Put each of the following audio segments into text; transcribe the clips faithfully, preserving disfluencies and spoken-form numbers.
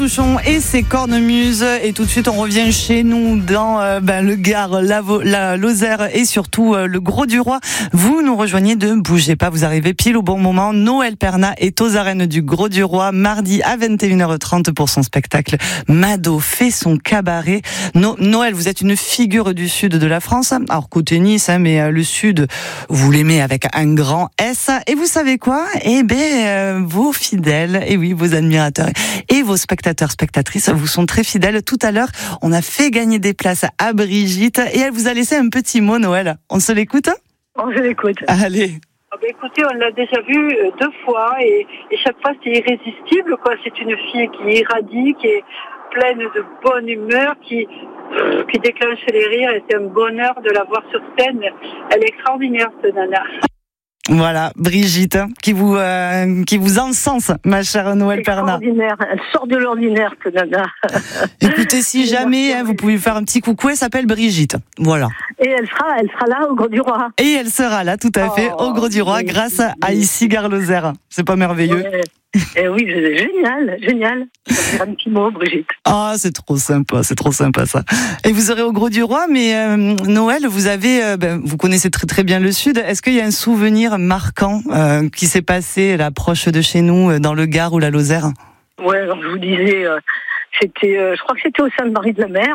Touchon et ses cornemuses, et tout de suite on revient chez nous dans euh, ben, le Gard, la, la Lozère et surtout euh, le Grau-du-Roi. Vous nous rejoignez, ne bougez pas, vous arrivez pile au bon moment. Noël Perna est aux arènes du Grau-du-Roi mardi à vingt et une heures trente pour son spectacle Mado fait son cabaret. No- Noël, vous êtes une figure du sud de la France, alors côté Nice, hein, mais euh, le sud, vous l'aimez avec un grand S. Et vous savez quoi? Eh ben, euh, vos fidèles, et oui, vos admirateurs et vos spectateurs spectatrices vous sont très fidèles. Tout à l'heure, on a fait gagner des places à Brigitte et elle vous a laissé un petit mot, Noël. On se l'écoute? On se l'écoute. Allez. Ah ben écoutez, on l'a déjà vu deux fois et, et chaque fois c'est irrésistible, quoi. C'est une fille qui irradie, qui est pleine de bonne humeur, qui, qui déclenche les rires, et c'est un bonheur de la voir sur scène. Elle est extraordinaire, cette nana. Voilà, Brigitte, qui vous euh, qui vous encense, ma chère Noël Perna. Extraordinaire, elle sort de l'ordinaire, cette nana. Écoutez, si jamais hein, vous pouvez faire un petit coucou, elle s'appelle Brigitte. Voilà. Et elle sera, elle sera là au Grau-du-Roi. Et elle sera là, tout à fait, Oh, au Grau-du-Roi, oui, grâce oui. à ici Gare-Lozère. C'est pas merveilleux? Ouais. Et oui, c'est génial, génial. Ça fait un petit mot, Brigitte. Ah, c'est trop sympa, c'est trop sympa ça. Et vous serez au Grau-du-Roi, mais euh, Noël, vous avez, euh, ben, vous connaissez très très bien le Sud. Est-ce qu'il y a un souvenir marquant euh, qui s'est passé là, proche de chez nous, dans le Gard ou la Lozère? Ouais, alors je vous disais, euh, c'était, euh, je crois que c'était au Sainte-Marie-de-la-Mer.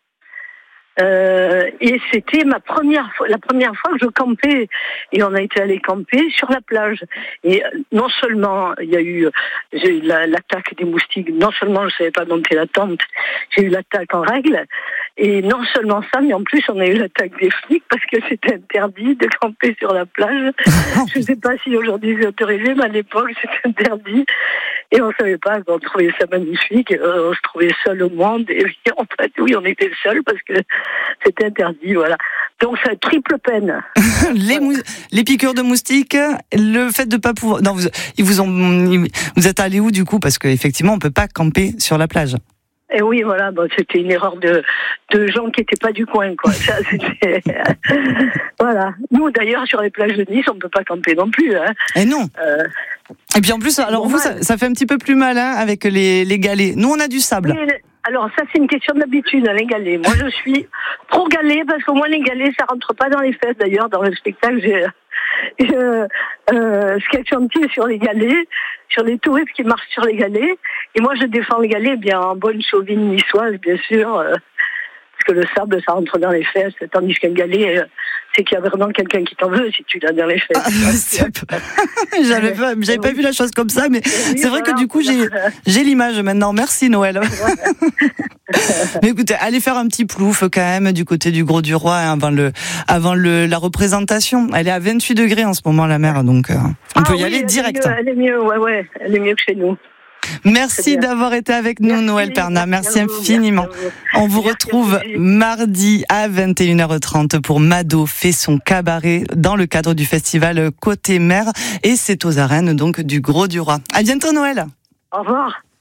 Euh, et c'était ma première fois, la première fois que je campais, et on a été allé camper sur la plage. Et non seulement il y a eu, j'ai eu la, l'attaque des moustiques, non seulement je savais pas monter la tente, j'ai eu l'attaque en règle, et non seulement ça, mais en plus on a eu l'attaque des flics parce que c'était interdit de camper sur la plage. Je sais pas si aujourd'hui c'est autorisé, mais à l'époque c'était interdit. Et on savait pas, on trouvait ça magnifique, euh, on se trouvait seul au monde, et oui, en fait, oui, on était seul parce que c'était interdit, voilà. Donc, c'est triple peine. les, mou- les piqûres de moustiques, le fait de pas pouvoir, non, vous, ils vous ont, ils- vous êtes allé où du coup? Parce qu'effectivement, on peut pas camper sur la plage. Et oui, voilà, bon, c'était une erreur de, de gens qui étaient pas du coin, quoi. Ça, c'était, voilà. Nous, d'ailleurs, sur les plages de Nice, on peut pas camper non plus, hein. Et non. Euh, Et puis en plus, alors vous, ça, ça fait un petit peu plus mal, hein, avec les, les galets. Nous, on a du sable. Mais, alors, ça, c'est une question d'habitude, hein, les galets. Moi, je suis pro galets, parce qu'au moins, les galets, ça rentre pas dans les fesses. D'ailleurs, dans le spectacle, j'ai, je, euh, sketch un petit sur les galets, sur les touristes qui marchent sur les galets. Et moi, je défends les galets, bien, en bonne chauvine niçoise, bien sûr, euh, parce que le sable, ça rentre dans les fesses, tandis qu'un galet, euh, c'est qu'il y a vraiment quelqu'un qui t'en veut si tu l'as dans les fesses. Ah, c'est pas... j'avais pas, j'avais pas vu la chose comme ça, mais oui, c'est vrai voilà, que du coup, j'ai, j'ai l'image maintenant. Merci, Noël. Mais écoutez, allez faire un petit plouf quand même du côté du Grau-du-Roi hein, avant le, avant le, la représentation. Elle est à vingt-huit degrés en ce moment, la mer, donc euh, on ah, peut y oui, aller elle direct. Est mieux, elle est mieux, ouais, ouais, elle est mieux que chez nous. Merci d'avoir été avec nous, merci, Noël Perna. Merci, merci infiniment. vous, On vous merci retrouve mardi à vingt et une heures trente pour Mado fait son cabaret dans le cadre du festival Côté Mer. Et c'est aux arènes donc du Grau-du-Roi. À bientôt, Noël. Au revoir.